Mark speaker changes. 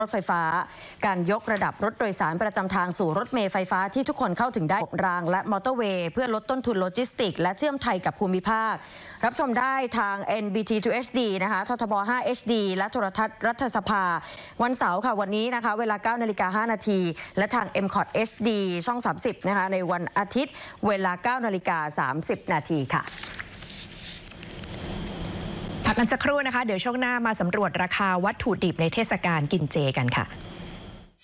Speaker 1: รถไฟฟ้าการยกระดับรถโดยสารประจำทางสู่รถเมล์ไฟฟ้าที่ทุกคนเข้าถึงได้รางและมอเตอร์เวย์เพื่อลดต้นทุนโลจิสติกและเชื่อมไทยกับภูมิภาครับชมได้ทาง NBT 2 HD นะคะททบ5 HD และโทรทัศน์รัฐสภาวันเสาร์ค่ะวันนี้นะคะเวลา 9:05 น.และทาง MCOT HD ช่อง 30นะคะในวันอาทิตย์เวลา 9:30 น.ค่ะ
Speaker 2: พักกันสักครู่นะคะเดี๋ยวช่วงหน้ามาสำรวจราคาวัตถุดิบในเทศกาลกินเจกันค่ะ